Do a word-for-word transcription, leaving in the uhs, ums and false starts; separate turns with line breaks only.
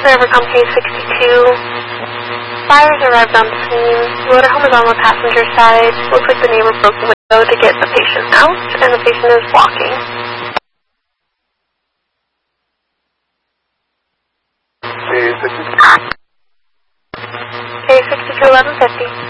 Evercom case sixty-two. Fires arrived on scene. Motorhome is on the passenger side. Looks like the neighbor broke the window to get the patient out, and the patient is walking.
Case sixty-two.
Case sixty-two eleven fifty.